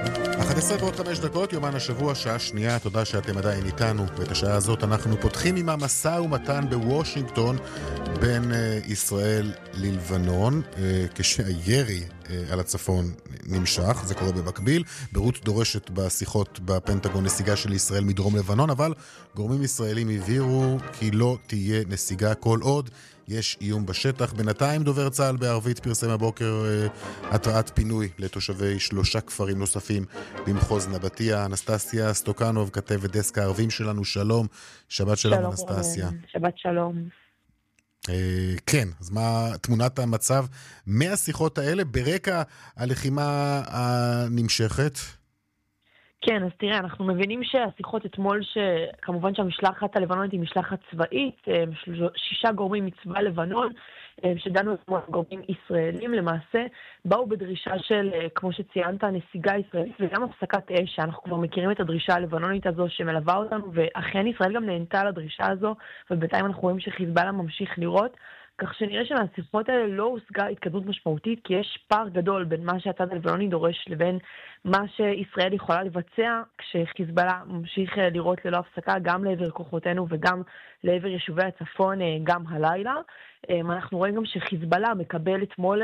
11:05, יומן השבוע, שעה שנייה. תודה שאתם עדיין איתנו. ואת השעה הזאת אנחנו פותחים עם המשא ומתן בוושינגטון בין ישראל ללבנון, כשהירי על הצפון נמשך, זה קורה במקביל. ביירות דורשת בשיחות בפנטגון נסיגה של ישראל מדרום לבנון, אבל גורמים ישראלים הבהירו כי לא תהיה נסיגה כל עוד יש איום בשטח. בינתיים דובר צה"ל בערבית פרסם הבוקר התראת פינוי לתושבי 3 כפרים נוספים במחוז נבטיה. אנסטסיה סטוקנוב, כתבת דסק הערבים שלנו, שלום. שבת שלום אנסטסיה. שבת שלום. כן, אז מה תמונת המצב מהשיחות האלה ברקע הלחימה הנמשכת? כן, אז תראה, אנחנו מבינים שהשיחות אתמול, שכמובן שהמשלחת הלבנונית היא משלחת צבאית, 6 גורמים מצבא לבנון, שדנו אתמול גורמים ישראלים, למעשה באו בדרישה של, כמו שציינת, נסיגה ישראלית וגם הפסקת אש. אנחנו כבר מכירים את הדרישה הלבנונית הזו שמלווה אותנו, ואכן ישראל גם נהנתה על הדרישה הזו, ובינתיים אנחנו רואים שחיזבאללה ממשיך לירות, כך שנראה שמהשיחות האלה לא הושגה התקדמות משמעותית, כי יש פער גדול בין מה שהצד הלבנוני דורש לבין מה שישראל יכולה לבצע, כשחיזבאללה ממשיך לירות ללא הפסקה גם לעבר כוחותינו וגם לעבר יישובי הצפון גם הלילה. אנחנו רואים גם שחיזבאללה מקבל אתמול